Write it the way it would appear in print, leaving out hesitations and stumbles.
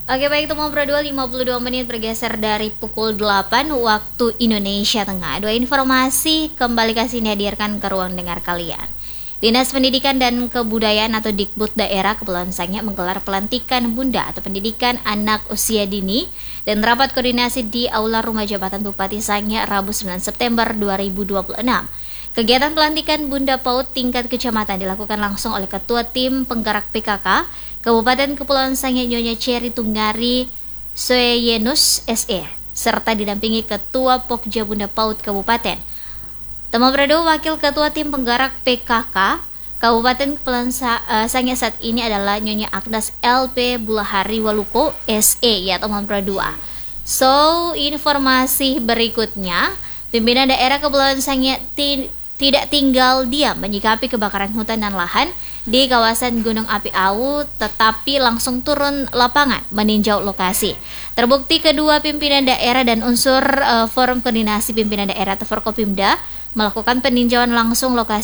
Oke baik, Temu Pro 2 52 menit bergeser dari pukul 8 waktu Indonesia Tengah. Dua informasi kembali kasih dihadirkan ke ruang dengar kalian. Dinas Pendidikan dan Kebudayaan atau Dikbud Daerah Kepulauan Sangihe menggelar pelantikan bunda atau pendidikan anak usia dini dan rapat koordinasi di Aula Rumah Jabatan Bupati Sangihe Rabu 9 September 2026. Kegiatan pelantikan Bunda PAUD tingkat kecamatan dilakukan langsung oleh Ketua Tim Penggerak PKK Kabupaten Kepulauan Sangihe Nyonya Cherry Tunggari Soeyenus SE serta didampingi Ketua Pokja Bunda PAUD Kabupaten. Temu Pro 2 Wakil Ketua Tim Penggerak PKK Kabupaten Kepulauan Sangihe saat ini adalah Nyonya Agnes LP Bulahari Waluko SE ya Temu Pro 2. So, informasi berikutnya, pimpinan daerah Kepulauan Sangihe tidak tinggal diam menyikapi kebakaran hutan dan lahan di kawasan Gunung Api Awu, tetapi langsung turun lapangan meninjau lokasi. Terbukti kedua pimpinan daerah dan unsur Forum Koordinasi Pimpinan Daerah atau Forkopimda melakukan peninjauan langsung lokasi